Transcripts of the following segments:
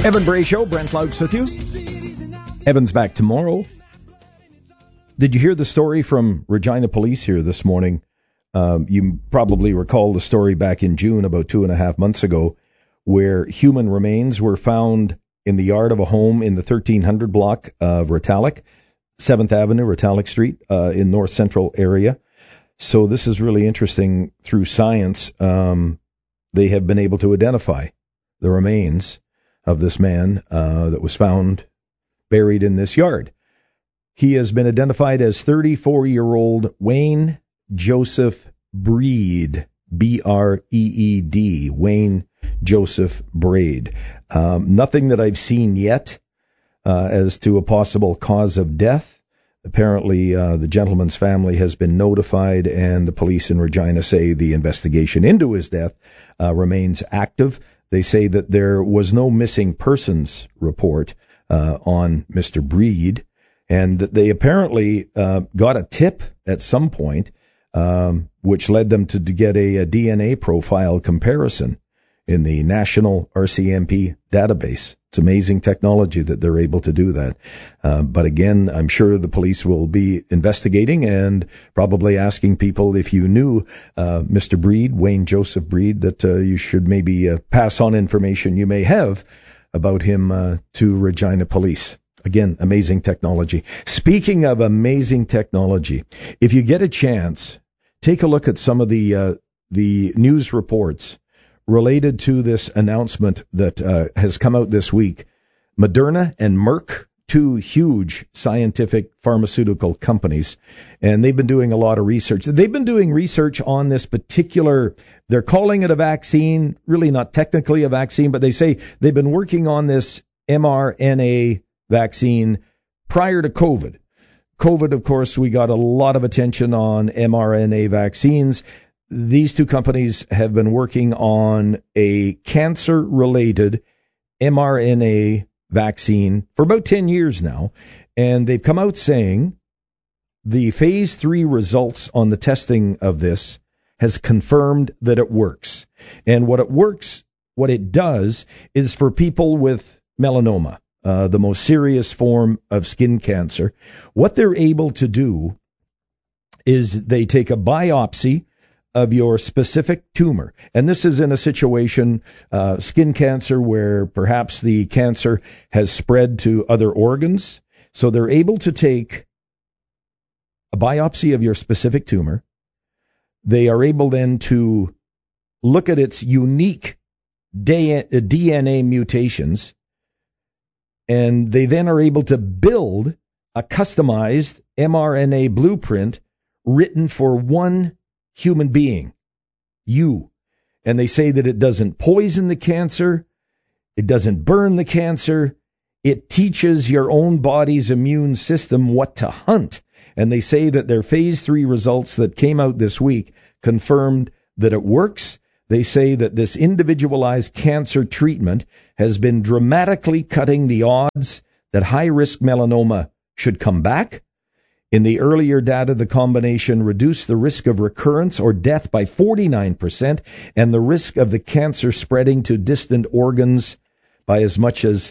Evan Bray Show, Brent Laux with you. Evan's back tomorrow. Did you hear the story from Regina Police here this morning? You probably recall the story back in June, about 2.5 months ago, where human remains were found in the yard of a home in the 1300 block of Retallick, 7th Avenue, Retallick Street, in North Central area. So this is really interesting. Through science, they have been able to identify the remains of this man that was found buried in this yard. He has been identified as 34-year-old Wayne Joseph Breed, B-R-E-E-D, Wayne Joseph Breed. Nothing that I've seen yet as to a possible cause of death. Apparently, the gentleman's family has been notified, and the police in Regina say the investigation into his death remains active. They say that there was no missing persons report on Mr. Breed, and that they apparently got a tip at some point, which led them to get a DNA profile comparison in the National RCMP database. It's amazing technology that they're able to do that. But again, I'm sure the police will be investigating and probably asking people, if you knew Mr. Breed, Wayne Joseph Breed, that you should maybe pass on information you may have about him to Regina Police. Again, amazing technology. Speaking of amazing technology, if you get a chance, take a look at some of the news reports related to this announcement that has come out this week. Moderna and Merck, two huge scientific pharmaceutical companies, and they've been doing a lot of research. They've been doing research on this particular, they're calling it a vaccine, really not technically a vaccine, but they say they've been working on this mRNA vaccine prior to COVID. COVID, of course, we got a lot of attention on mRNA vaccines. These two companies have been working on a cancer-related mRNA vaccine for about 10 years now, and they've come out saying the phase 3 results on the testing of this has confirmed that it works. And what it does is for people with melanoma, the most serious form of skin cancer, what they're able to do is they take a biopsy of your specific tumor. And this is in a situation, skin cancer, where perhaps the cancer has spread to other organs. So they're able to take a biopsy of your specific tumor. They are able then to look at its unique DNA mutations, and they then are able to build a customized mRNA blueprint written for one human being, you. And they say that it doesn't poison the cancer, it doesn't burn the cancer, it teaches your own body's immune system what to hunt. And they say that their phase 3 results that came out this week confirmed that it works. They say that this individualized cancer treatment has been dramatically cutting the odds that high-risk melanoma should come back. In the earlier data, the combination reduced the risk of recurrence or death by 49% and the risk of the cancer spreading to distant organs by as much as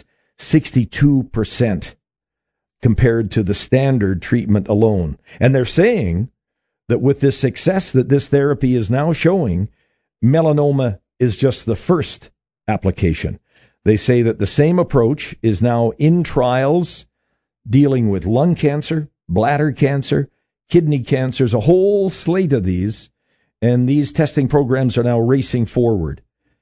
62% compared to the standard treatment alone. And they're saying that with this success that this therapy is now showing, melanoma is just the first application. They say that the same approach is now in trials dealing with lung cancer, bladder cancer, kidney cancers, a whole slate of these, and these testing programs are now racing forward.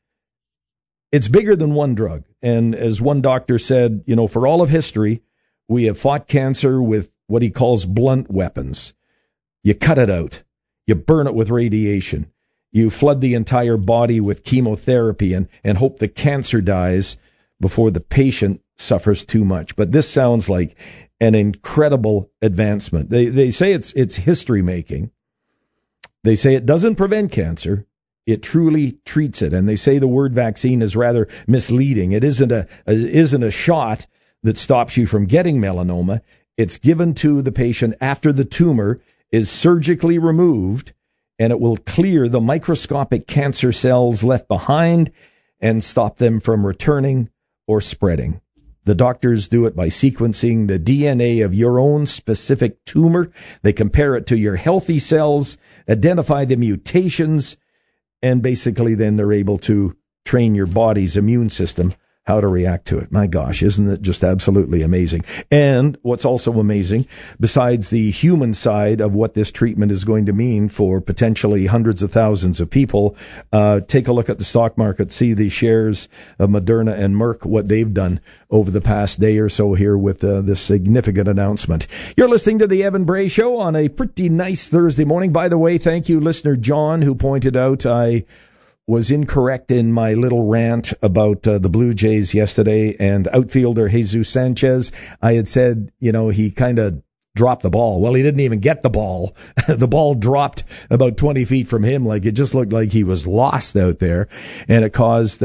It's bigger than one drug, and as one doctor said, for all of history, we have fought cancer with what he calls blunt weapons. You cut it out, you burn it with radiation, you flood the entire body with chemotherapy and hope the cancer dies before the patient suffers too much. But this sounds like an incredible advancement. They say it's history making. They say it doesn't prevent cancer, it truly treats it. And they say the word vaccine is rather misleading. It isn't a shot that stops you from getting melanoma. It's given to the patient after the tumor is surgically removed, and it will clear the microscopic cancer cells left behind and stop them from returning or spreading. The doctors do it by sequencing the DNA of your own specific tumor. They compare it to your healthy cells, identify the mutations, and basically then they're able to train your body's immune system how to react to it. My gosh, isn't it just absolutely amazing? And what's also amazing, besides the human side of what this treatment is going to mean for potentially hundreds of thousands of people, take a look at the stock market, see the shares of Moderna and Merck, what they've done over the past day or so here with this significant announcement. You're listening to the Evan Bray Show on a pretty nice Thursday morning. By the way, thank you, listener John, who pointed out I was incorrect in my little rant about the Blue Jays yesterday and outfielder Jesus Sanchez. I had said, he kind of dropped the ball. Well, he didn't even get the ball. The ball dropped about 20 feet from him. Like, it just looked like he was lost out there. And it caused,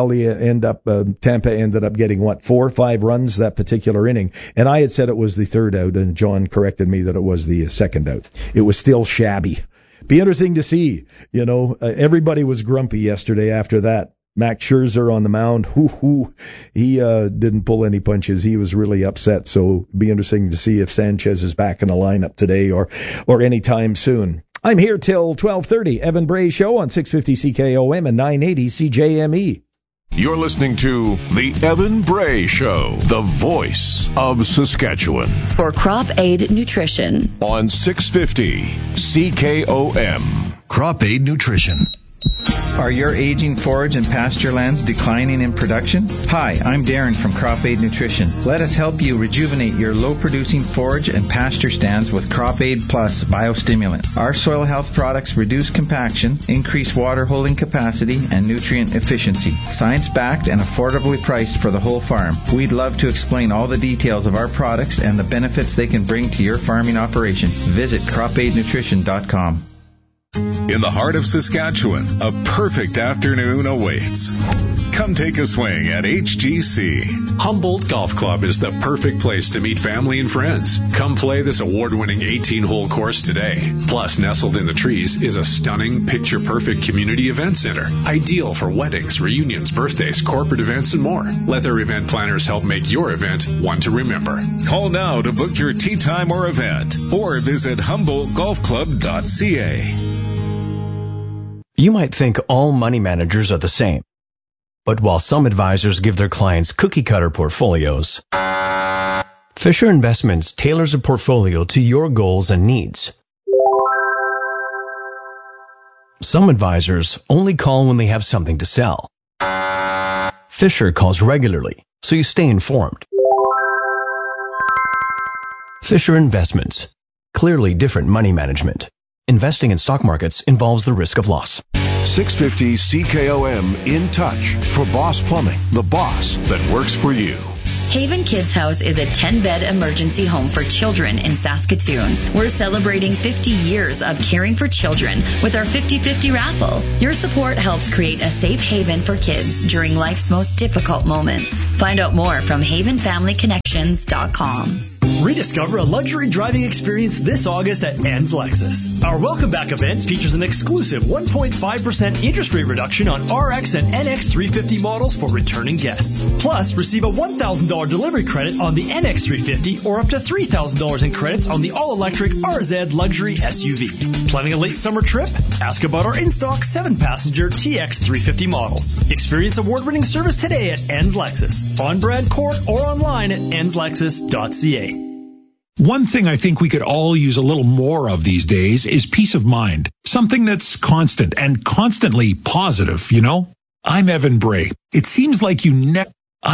Tampa ended up getting 4 or 5 runs that particular inning. And I had said it was the third out, and John corrected me that it was the second out. It was still shabby. Be interesting to see. Everybody was grumpy yesterday after that. Max Scherzer on the mound, he didn't pull any punches. He was really upset. So be interesting to see if Sanchez is back in the lineup today or anytime soon. I'm here till 12:30. Evan Bray Show on 650 CKOM and 980 CJME. You're listening to The Evan Bray Show, the voice of Saskatchewan. For Crop Aid Nutrition. On 650 CKOM. Crop Aid Nutrition. Are your aging forage and pasture lands declining in production? Hi, I'm Darren from Crop Aid Nutrition. Let us help you rejuvenate your low-producing forage and pasture stands with Crop Aid Plus Biostimulant. Our soil health products reduce compaction, increase water holding capacity, and nutrient efficiency. Science-backed and affordably priced for the whole farm. We'd love to explain all the details of our products and the benefits they can bring to your farming operation. Visit cropaidnutrition.com. In the heart of Saskatchewan, a perfect afternoon awaits. Come take a swing at HGC. Humboldt Golf Club is the perfect place to meet family and friends. Come play this award-winning 18-hole course today. Plus, nestled in the trees is a stunning, picture-perfect community event center. Ideal for weddings, reunions, birthdays, corporate events, and more. Let their event planners help make your event one to remember. Call now to book your tee time or event, or visit HumboldtGolfClub.ca. You might think all money managers are the same. But while some advisors give their clients cookie-cutter portfolios, Fisher Investments tailors a portfolio to your goals and needs. Some advisors only call when they have something to sell. Fisher calls regularly, so you stay informed. Fisher Investments. Clearly different money management. Investing in stock markets involves the risk of loss. 650 CKOM In Touch for Boss Plumbing, the boss that works for you. Haven Kids House is a 10-bed emergency home for children in Saskatoon. We're celebrating 50 years of caring for children with our 50-50 raffle. Your support helps create a safe haven for kids during life's most difficult moments. Find out more from havenfamilyconnections.com. Rediscover a luxury driving experience this August at Ann's Lexus. Our Welcome Back event features an exclusive 1.5% interest rate reduction on RX and NX 350 models for returning guests. Plus, receive a $1,000 delivery credit on the NX 350 or up to $3,000 in credits on the all-electric RZ luxury SUV. Planning a late summer trip? Ask about our in-stock 7-passenger TX 350 models. Experience award-winning service today at Ann's Lexus, on Brad Court or online at annslexus.ca. One thing I think we could all use a little more of these days is peace of mind. Something that's constant and constantly positive, I'm Evan Bray. It seems like you never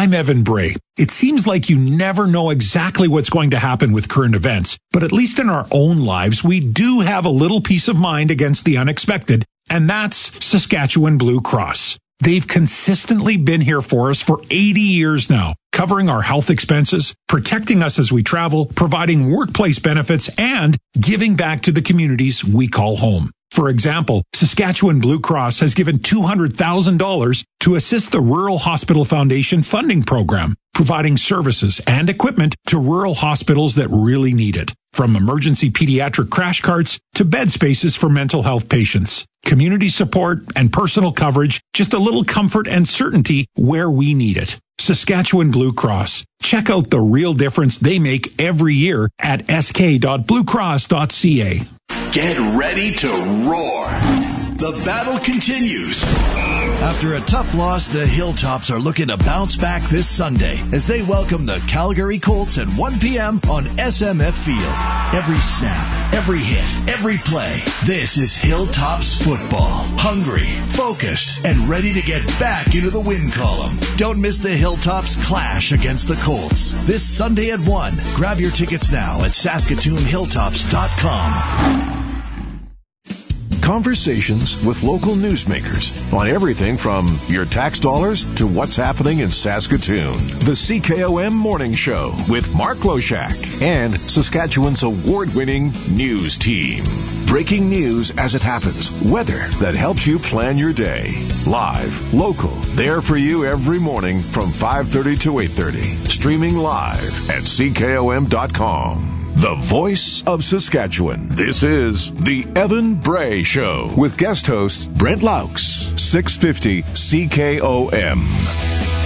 know exactly what's going to happen with current events, but at least in our own lives, we do have a little peace of mind against the unexpected, and that's Saskatchewan Blue Cross. They've consistently been here for us for 80 years now, covering our health expenses, protecting us as we travel, providing workplace benefits, and giving back to the communities we call home. For example, Saskatchewan Blue Cross has given $200,000 to assist the Rural Hospital Foundation funding program, providing services and equipment to rural hospitals that really need it. From emergency pediatric crash carts to bed spaces for mental health patients. Community support and personal coverage, just a little comfort and certainty where we need it. Saskatchewan Blue Cross. Check out the real difference they make every year at sk.bluecross.ca. Get ready to roar. The battle continues. After a tough loss, the Hilltops are looking to bounce back this Sunday as they welcome the Calgary Colts at 1 p.m. on SMF Field. Every snap, every hit, every play. This is Hilltops football. Hungry, focused, and ready to get back into the win column. Don't miss the Hilltops clash against the Colts this Sunday at 1. Grab your tickets now at SaskatoonHilltops.com. Conversations with local newsmakers on everything from your tax dollars to what's happening in Saskatoon. The CKOM Morning Show with Mark Loshak and Saskatchewan's award-winning news team. Breaking news as it happens. Weather that helps you plan your day. Live, local, there for you every morning from 5:30 to 8:30. Streaming live at CKOM.com. The voice of Saskatchewan. This is the Evan Bray Show with guest host Brent Laux, 650 CKOM.